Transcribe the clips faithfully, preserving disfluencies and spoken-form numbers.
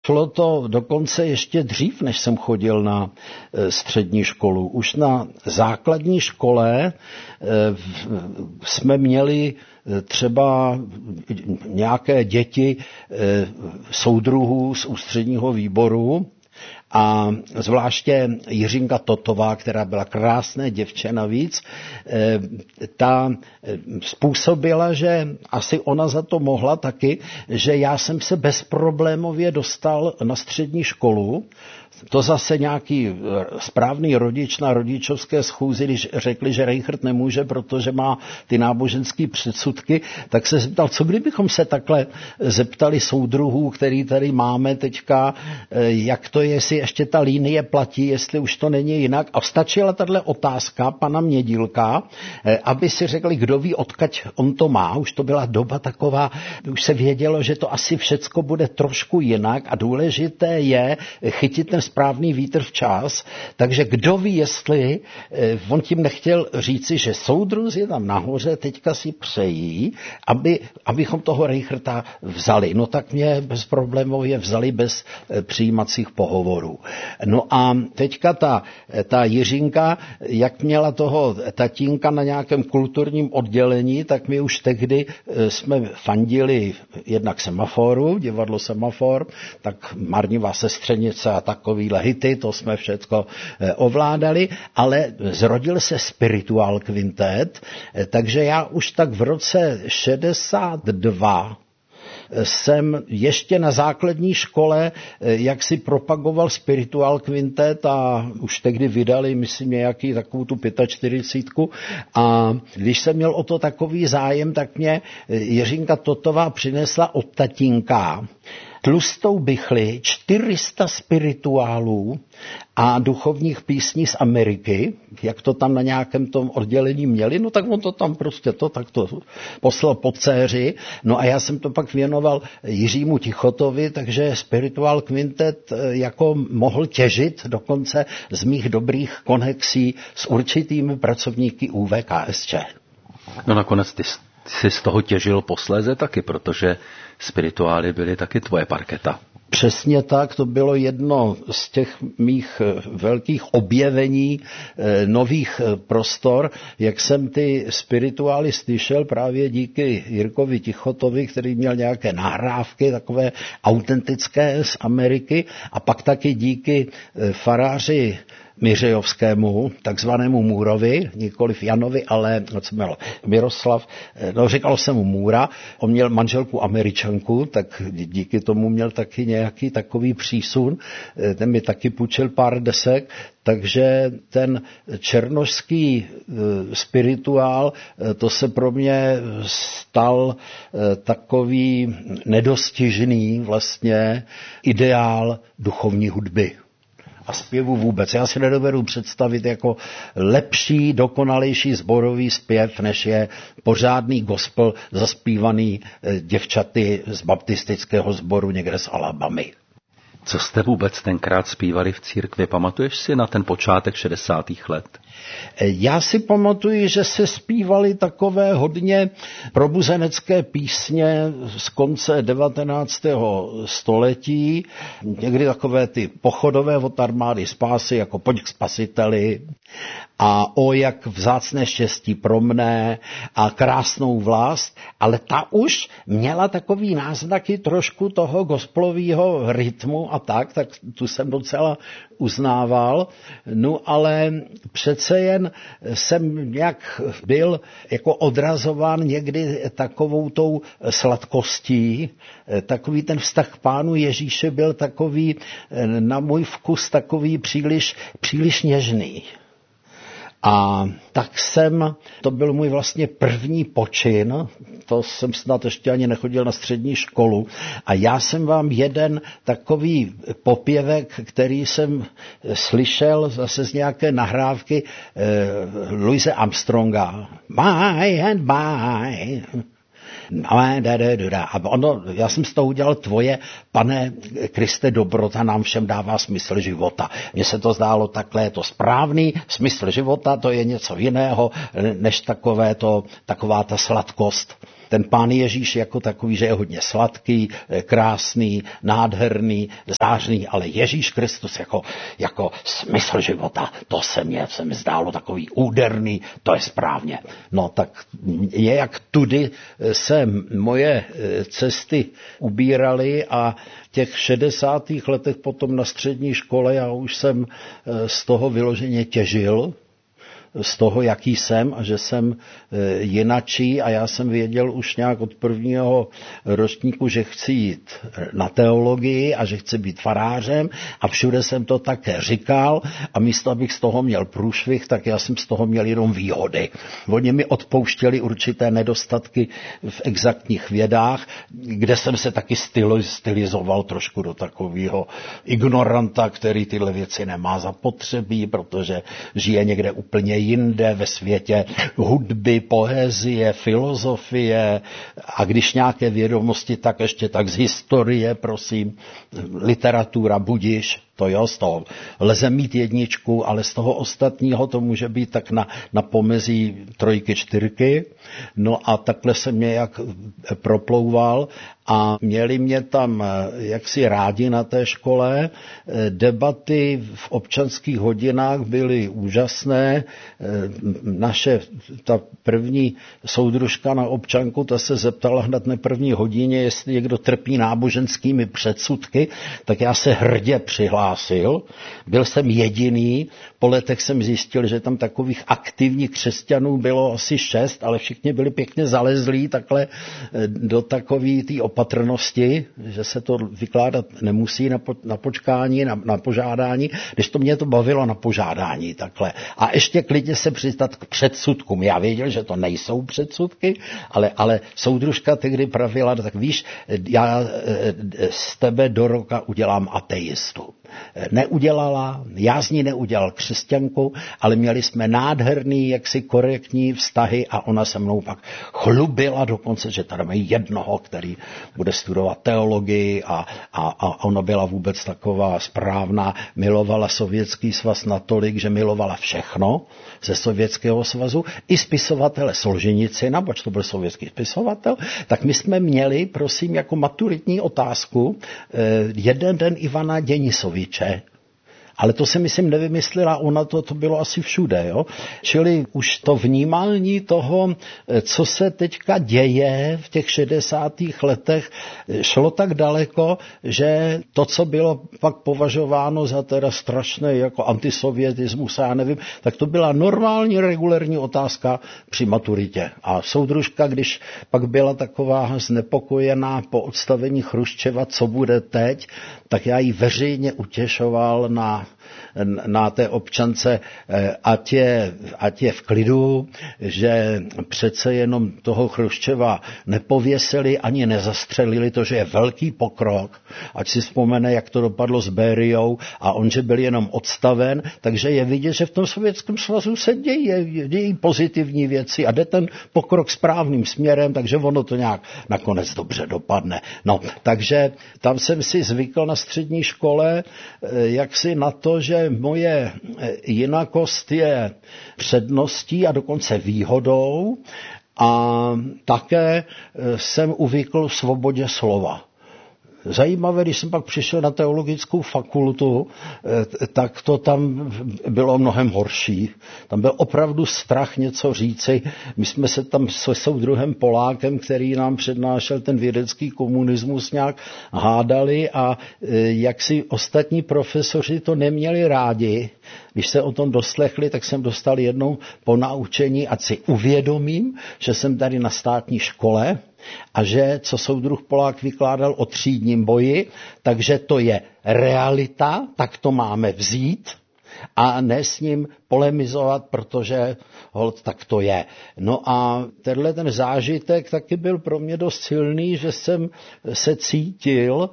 Šlo to dokonce ještě dřív, než jsem chodil na střední školu. Už na základní škole jsme měli třeba nějaké děti soudruhů z ústředního výboru, a zvláště Jiřinka Totová, která byla krásné děvče navíc, ta způsobila, že asi ona za to mohla taky, že já jsem se bezproblémově dostal na střední školu. To zase nějaký správný rodič na rodičovské schůzi, když řekli, že Reichert nemůže, protože má ty náboženské předsudky, tak se zeptal, co kdybychom se takhle zeptali soudruhů, který tady máme teďka, jak to je, jestli ještě ta linie platí, jestli už to není jinak. A stačila tahle otázka pana Mědílka, aby si řekli, kdo ví, odkud on to má. Už to byla doba taková, už se vědělo, že to asi všecko bude trošku jinak a důležité je chytit ten správný vítr včas, takže kdo ví, jestli on tím nechtěl říci, že soudruzi tam nahoře teďka si přejí, aby, abychom toho Reicherta vzali. No tak mě bezproblémově vzali bez přijímacích pohovorů. No a teďka ta, ta Jiřinka, jak měla toho tatínka na nějakém kulturním oddělení, tak my už tehdy jsme fandili jednak Semaforu, divadlo Semafor, tak Marnivá sestřenice a takovýhle hity, to jsme všecko ovládali, ale zrodil se Spiritual Quintet, takže já už tak v roce šedesát dva jsem ještě na základní škole jak si propagoval Spiritual Quintet a už tehdy vydali, myslím, nějaký takovou tu čtyřicítku a když jsem měl o to takový zájem, tak mě Jiřinka Totová přinesla od tatínka tlustou bychli, čtyři sta spirituálů a duchovních písní z Ameriky, jak to tam na nějakém tom oddělení měli, no tak on to tam prostě to tak to poslal po dceři, no a já jsem to pak věnoval Jiřímu Tichotovi, takže Spiritual Quintet jako mohl těžit dokonce z mých dobrých konexí s určitými pracovníky U V K S Č. No nakonec ty jsi z toho těžil posléze taky, protože spirituály byly taky tvoje parketa. Přesně tak, to bylo jedno z těch mých velkých objevení eh, nových prostor, jak jsem ty spirituály slyšel právě díky Jirkovi Tichotovi, který měl nějaké nahrávky, takové autentické z Ameriky, a pak taky díky eh, faráři Miřejovskému, takzvanému Můrovi, nikoliv Janovi, ale no, co měl, Miroslav, no říkalo se mu Můra, on měl manželku Američanku, tak díky tomu měl taky nějaký takový přísun, ten mi taky půjčil pár desek, takže ten černošský spirituál, to se pro mě stal takový nedostižný vlastně ideál duchovní hudby. A zpěvu vůbec. Já si nedovedu představit jako lepší, dokonalejší sborový zpěv, než je pořádný gospel zaspívaný děvčaty z baptistického sboru někde z Alabamy. Co jste vůbec tenkrát zpívali v církvi? Pamatuješ si na ten počátek šedesátých let? Já si pamatuju, že se zpívaly takové hodně probuzenecké písně z konce devatenáctého století, někdy takové ty pochodové od armády spásy, jako Pojď k spasiteli a O jak vzácné štěstí pro mne a Krásnou vlast, ale ta už měla takový náznaky trošku toho gospelového rytmu a tak, tak tu jsem docela uznával, no ale přece jen jsem nějak byl jako odrazován někdy takovou tou sladkostí, takový ten vztah k Pánu Ježíše byl takový na můj vkus takový příliš, příliš něžný. A tak jsem, to byl můj vlastně první počin, to jsem snad ještě ani nechodil na střední školu, a já jsem vám jeden takový popěvek, který jsem slyšel zase z nějaké nahrávky eh, Louise Armstronga. My and my. A ono, já jsem z toho udělal tvoje, Pane Kriste, dobrota nám všem dává smysl života. Mně se to zdálo takhle, je to správný, smysl života, to je něco jiného, než takové to, taková ta sladkost. ten Pán Ježíš jako takový, že je hodně sladký, krásný, nádherný, zářný, ale Ježíš Kristus jako, jako smysl života, to se mně se mi zdálo takový úderný, to je správně. No tak nějak tudy se moje cesty ubíraly a v těch šedesátých letech potom na střední škole já už jsem z toho vyloženě těžil, z toho, jaký jsem a že jsem jinačí a já jsem věděl už nějak od prvního ročníku, že chci jít na teologii a že chci být farářem a všude jsem to také říkal a místo, abych z toho měl průšvih, tak já jsem z toho měl jenom výhody. Oni mi odpouštěli určité nedostatky v exaktních vědách, kde jsem se taky stylizoval trošku do takového ignoranta, který tyhle věci nemá zapotřebí, protože žije někde úplně jinde ve světě hudby, poezie, filozofie a když nějaké vědomosti, tak ještě tak z historie, prosím, literatura, budiš, to jo, z toho lze mít jedničku, ale z toho ostatního to může být tak na, na pomezí trojky, čtyřky. No a takhle jsem nějak proplouval a měli mě tam jaksi rádi na té škole. Debaty v občanských hodinách byly úžasné. Naše, ta první soudružka na občanku, ta se zeptala hned na první hodině, jestli někdo trpí náboženskými předsudky, tak já se hrdě přihlásil. Byl jsem jediný, po letech jsem zjistil, že tam takových aktivních křesťanů bylo asi šest, ale všichni byli pěkně zalezlí takhle do takové té opatrnosti, že se to vykládat nemusí na, po, na počkání, na, na požádání, když to mě to bavilo na požádání takhle. A ještě klidně se přistat k předsudkům. Já věděl, že to nejsou předsudky, ale, ale soudružka tehdy pravila, tak víš, já z tebe do roka udělám ateistu. Neudělala, já z ní neudělal křesťanku, ale měli jsme nádherný, jaksi korektní vztahy a ona se mnou pak chlubila dokonce, že tady mají jednoho, který bude studovat teologii a, a, a ona byla vůbec taková správná, milovala Sovětský svaz natolik, že milovala všechno ze Sovětského svazu, i spisovatele Solženicina, protože to byl sovětský spisovatel, tak my jsme měli, prosím, jako maturitní otázku jeden den Ivana Denisoviče. Ale to si myslím nevymyslela, ona to, to bylo asi všude. Jo? Čili už to vnímání toho, co se teďka děje v těch šedesátých letech, šlo tak daleko, že to, co bylo pak považováno za teda strašné jako antisovětismus, já nevím, tak to byla normální regulérní otázka při maturitě. A soudružka, když pak byla taková znepokojená po odstavení Chruščeva, co bude teď, tak já ji veřejně utěšoval na na té občance, ať je, ať je v klidu, že přece jenom toho Chruščeva nepověsili ani nezastřelili, to, že je velký pokrok, ať si vzpomene, jak to dopadlo s Bériou a on, že byl jenom odstaven, takže je vidět, že v tom Sovětském svazu se dějí, dějí pozitivní věci a jde ten pokrok správným směrem, takže ono to nějak nakonec dobře dopadne. No, takže tam jsem si zvykl na střední škole, jak si na to, že moje jinakost je předností a dokonce výhodou a také jsem uvykl svobodě slova. Zajímavé, když jsem pak přišel na teologickou fakultu, tak to tam bylo mnohem horší. Tam byl opravdu strach něco říci. My jsme se tam se soudruhem Polákem, který nám přednášel ten vědecký komunismus, nějak hádali a jak si ostatní profesoři to neměli rádi. Když se o tom doslechli, tak jsem dostal jednou po naučení, ať si uvědomím, že jsem tady na státní škole a že, co soudruh Polák vykládal o třídním boji, takže to je realita, tak to máme vzít a ne s ním polemizovat, protože holt, tak to je. No a tenhle ten zážitek taky byl pro mě dost silný, že jsem se cítil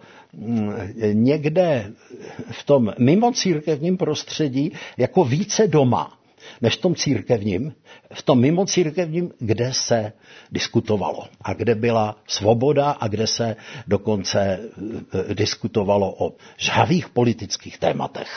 někde v tom mimo církevním prostředí jako více doma než v tom církevním, v tom mimo církevním, kde se diskutovalo a kde byla svoboda a kde se dokonce diskutovalo o žhavých politických tématech.